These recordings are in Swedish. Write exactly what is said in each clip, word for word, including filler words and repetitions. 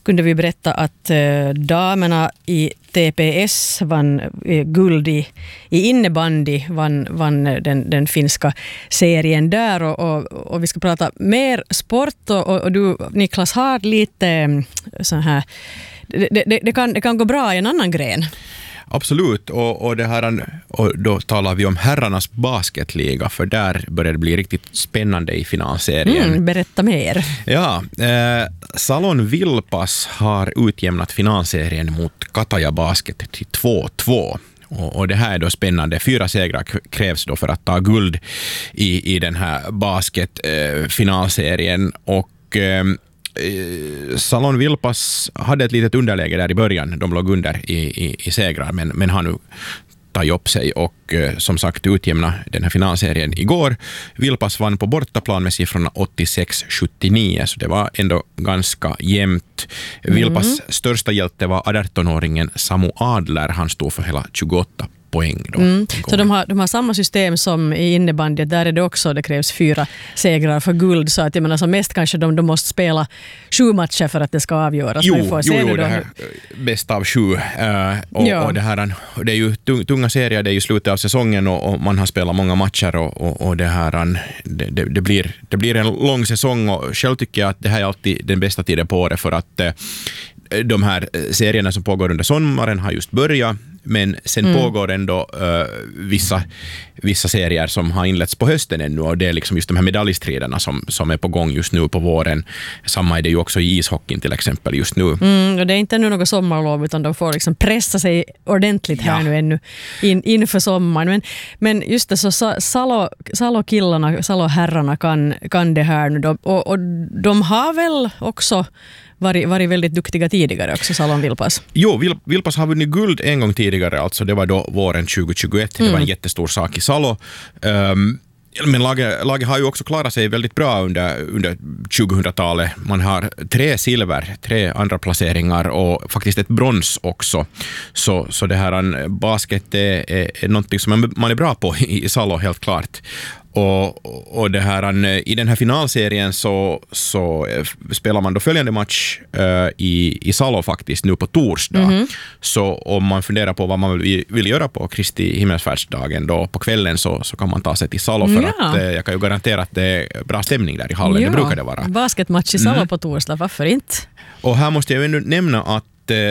kunde vi berätta att eh, damerna i T P S vann eh, guld i, i innebandy, vann, vann den, den finska serien där. Och, och, och vi ska prata mer sport. Och, och du, Niklas, har lite eh, så här... Det, det, det, kan, det kan gå bra i en annan gren. Absolut, och, och, det här, och då talar vi om herrarnas basketliga, för där börjar det bli riktigt spännande i finalserien. Mm, berätta mer. Ja, eh, Salon Vilpas har utjämnat finalserien mot Kataja Basket till två två. Och, och det här är då spännande. Fyra segrar krävs då för att ta guld i, i den här basketfinalserien. Eh, och eh, Salon Vilpas hade ett litet underläge där i början. De låg under i, i, i segrar, men, men har nu tagit upp sig och eh, som sagt utjämna den här finalserien igår. Vilpas vann på bortaplan med siffrorna åttiosex sjuttionio, så det var ändå ganska jämnt. Mm. Vilpas största hjälte var artonåringen Samu Adler. Han stod för hela tjugoåtta poäng då. Mm. Så de har, de har samma system som i innebandy. Där är det också, det krävs fyra segrar för guld. Så att jag menar, som mest kanske de, de måste spela sju matcher för att det ska avgöras. Jo, Men får jo, se jo nu då. Det här bäst av sju. Uh, och, ja. och det, här, det är ju tunga serier, det är ju slutet av säsongen och, och man har spelat många matcher och, och, och det här det, det, det, blir, det blir en lång säsong, och själv tycker jag att det här är alltid den bästa tiden på året, för att uh, de här serierna som pågår under sommaren har just börjat, men sen mm. pågår ändå uh, vissa, vissa serier som har inletts på hösten ännu, och det är liksom just de här medaljstriderna som, som är på gång just nu på våren. Samma är det ju också i ishockeyn till exempel just nu. Mm, och det är inte nu något sommarlov, utan de får liksom pressa sig ordentligt här ja. nu ännu in, inför sommaren. Men, men just det, så Salo, Salo-killarna, Salo-herrarna kan, kan det här nu då, och, och de har väl också varit, varit väldigt duktiga tidigare också, Salon Vilpas. Jo, Vil, Vilpas har vunnit guld en gång tidigare, alltså det var då våren tjugohundratjugoett. Mm. Det var en jättestor sak i Salo. Um, men laget, laget har ju också klarat sig väldigt bra under, under tjugohundratalet. Man har tre silver, tre andra placeringar och faktiskt ett brons också. Så, så det här basket är, är, är någonting som man är bra på i, i Salo, helt klart. Och, och det här, i den här finalserien så, så spelar man då följande match uh, i, i Salo faktiskt nu på torsdag. Mm-hmm. Så om man funderar på vad man vill, vill göra på Kristi himmelsfärdsdagen då på kvällen, så, så kan man ta sig till Salo, för ja. att uh, jag kan ju garantera att det är bra stämning där i hallen. Ja. Det brukar det vara. Basketmatch i Salo mm. på torsdag, varför inte? Och här måste jag ju nämna att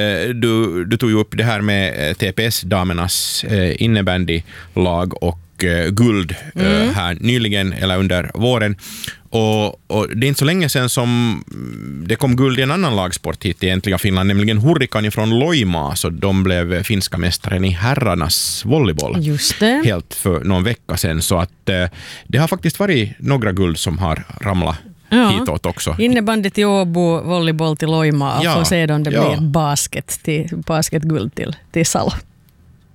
du, du tog ju upp det här med T P S-damernas uh, innebandylag och guld mm. uh, här nyligen eller under våren. Och, och det är inte så länge sedan som det kom guld i en annan lagsport hit i äntliga Finland, nämligen Hurrikani från Loimaa, så de blev finska mästaren i herrarnas volleyboll. Just det. Helt för någon vecka sedan, så att uh, det har faktiskt varit några guld som har ramlat ja. hitåt också. Innebandy till Åbo, volleyboll till Loimaa, och ja. får se om det ja. blir basket till, basketguld till, till Salo.